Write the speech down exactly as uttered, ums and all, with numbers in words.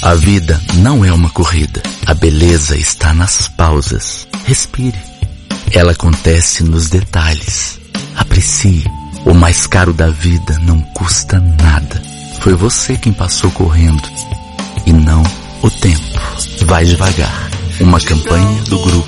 A vida não é uma corrida. A beleza está nas pausas. Respire. Ela acontece nos detalhes. Aprecie. O mais caro da vida não custa nada. Foi você quem passou correndo e não o tempo. Vai devagar. Uma campanha do grupo